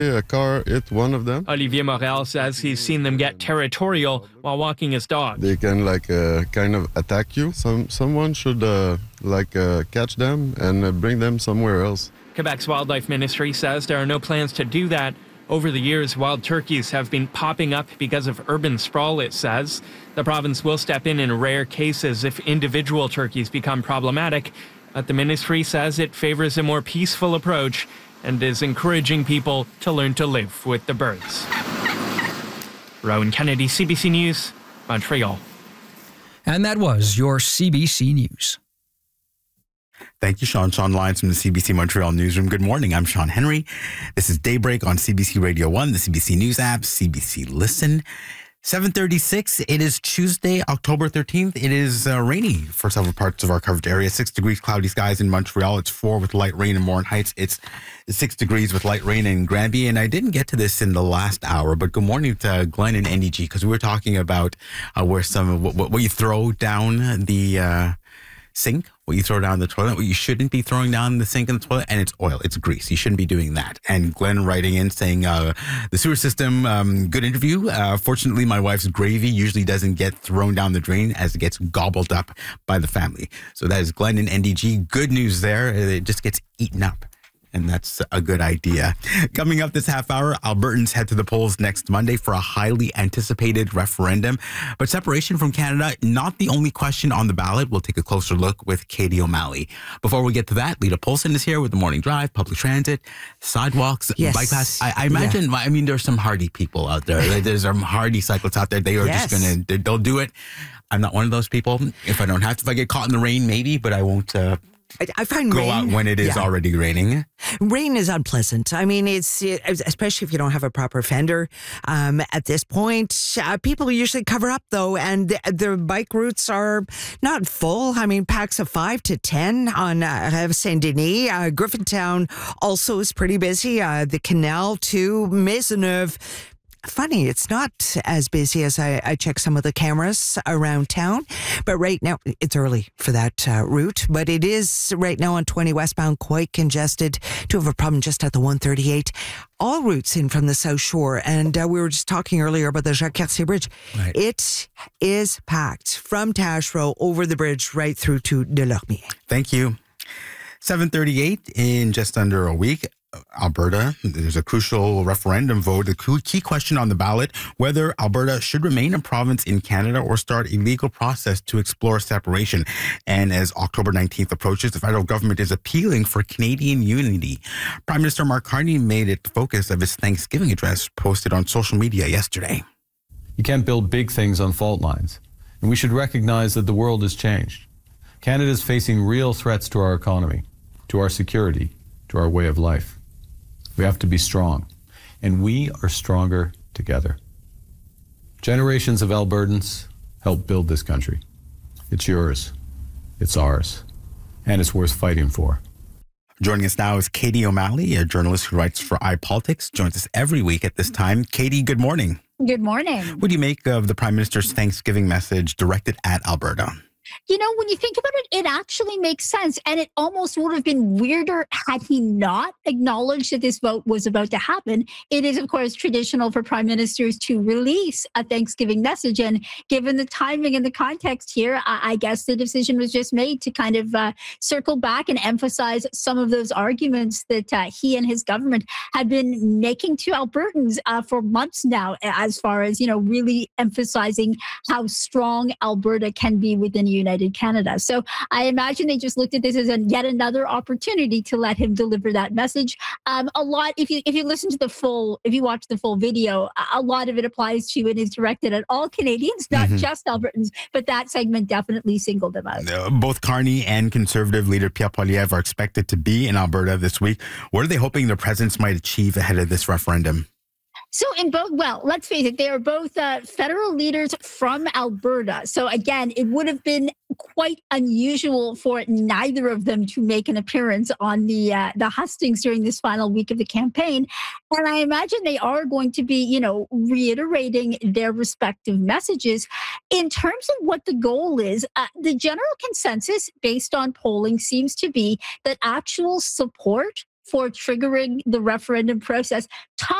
A car hit one of them. Olivier Morel says he's seen them get territorial while walking his dog. They can kind of attack you. Someone should catch them and bring them somewhere else. Quebec's Wildlife Ministry says there are no plans to do that. Over the years, wild turkeys have been popping up because of urban sprawl, it says. The province will step in rare cases if individual turkeys become problematic, but the ministry says it favors a more peaceful approach and is encouraging people to learn to live with the birds. Rowan Kennedy, CBC News, Montreal. And that was your CBC News. Thank you, Sean. Sean Lyons from the CBC Montreal Newsroom. Good morning. I'm Sean Henry. This is Daybreak on CBC Radio 1, the CBC News app, CBC Listen. 7:36. It is Tuesday, October 13th. It is rainy for several parts of our coverage area. 6 degrees, cloudy skies in Montreal. It's 4 with light rain in Morin Heights. It's 6 degrees with light rain in Granby. And I didn't get to this in the last hour, but good morning to Glenn and NDG, because we were talking about where what you throw down the sink, what you throw down the toilet, what you shouldn't be throwing down the sink and the toilet, and it's oil, it's grease. You shouldn't be doing that. And Glenn writing in saying, the sewer system, good interview. Fortunately, my wife's gravy usually doesn't get thrown down the drain as it gets gobbled up by the family. So that is Glenn and NDG. Good news there. It just gets eaten up. And that's a good idea. Coming up this half hour, Albertans head to the polls next Monday for a highly anticipated referendum. But separation from Canada, not the only question on the ballot. We'll take a closer look with Katie O'Malley. Before we get to that, Lita Polson is here with the morning drive, public transit, sidewalks, yes. bike paths. I imagine, I mean, there's some hardy people out there. There's some hardy cyclists out there. They are just they'll do it. I'm not one of those people. If I get caught in the rain, maybe, but I won't I find go rain, out when it is already raining. Rain is unpleasant. I mean, especially if you don't have a proper fender. At this point, people usually cover up though, and the bike routes are not full. I mean, packs of 5 to 10 on Saint Denis. Griffintown also is pretty busy. The canal too. Maisonneuve. Funny, it's not as busy as I check some of the cameras around town, but right now it's early for that route. But it is right now on 20 westbound quite congested. Do have a problem just at the 138. All routes in from the South Shore, and we were just talking earlier about the Jacques-Cartier Bridge. Right. It is packed from Taschereau over the bridge right through to Delormier. Thank you. 7:38 in just under a week. Alberta, there's a crucial referendum vote. The key question on the ballot, whether Alberta should remain a province in Canada or start a legal process to explore separation. And as October 19th approaches, the federal government is appealing for Canadian unity. Prime Minister Mark Carney made it the focus of his Thanksgiving address posted on social media yesterday. You can't build big things on fault lines. And we should recognize that the world has changed. Canada is facing real threats to our economy, to our security, to our way of life. We have to be strong, and we are stronger together. Generations of Albertans helped build this country. It's yours, it's ours, and it's worth fighting for. Joining us now is Katie O'Malley, a journalist who writes for iPolitics, joins us every week at this time. Katie, good morning. Good morning. What do you make of the Prime Minister's Thanksgiving message directed at Alberta? You know, when you think about it, it actually makes sense. And it almost would have been weirder had he not acknowledged that this vote was about to happen. It is, of course, traditional for prime ministers to release a Thanksgiving message. And given the timing and the context here, I guess the decision was just made to kind of circle back and emphasize some of those arguments that he and his government had been making to Albertans for months now, as far as, you know, really emphasizing how strong Alberta can be within United Canada. So I imagine they just looked at this as yet another opportunity to let him deliver that message. A lot, if you listen to if you watch the full video, a lot of it applies to and is directed at all Canadians, not just Albertans, but that segment definitely singled them out. Both Carney and Conservative leader Pierre Poilievre are expected to be in Alberta this week. What are they hoping their presidents might achieve ahead of this referendum? So let's face it, they are both federal leaders from Alberta. So again, it would have been quite unusual for neither of them to make an appearance on the hustings during this final week of the campaign. And I imagine they are going to be, you know, reiterating their respective messages. In terms of what the goal is, the general consensus based on polling seems to be that actual support for triggering the referendum process. Talk